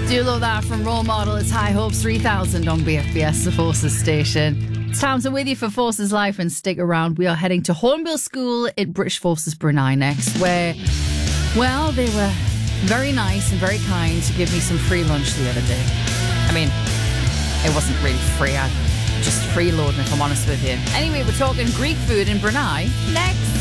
Do love that from Role Model. It's High Hopes 3000 on BFBS, the Forces station. It's time to with you for Forces Life, and stick around. We are heading to Hornbill School at British Forces Brunei next, where, well, they were very nice and very kind to give me some free lunch the other day. I mean, it wasn't really free. I just freeloading, if I'm honest with you. Anyway, we're talking Greek food in Brunei next.